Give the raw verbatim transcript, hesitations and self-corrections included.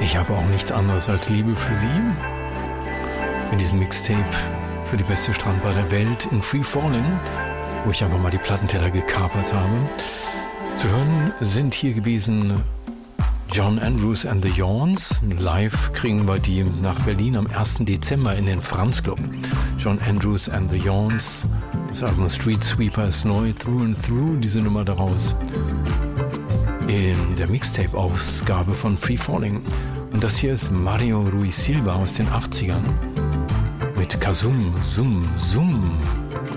Ich habe auch nichts anderes als Liebe für Sie. In diesem Mixtape für die beste Strandbar der Welt in Free Falling, wo ich einfach mal die Plattenteller gekapert habe. Zu hören sind hier gewesen John Andrews and the Yawns. Live kriegen wir die nach Berlin am ersten Dezember in den Franz Club. John Andrews and the Yawns. Das Album Street Sweeper ist neu, Through and Through, diese Nummer daraus. In der Mixtape-Ausgabe von Free Falling. Und das hier ist Mario Ruiz Silva aus den achtzigern. Mit Kazum, Zum, Zum.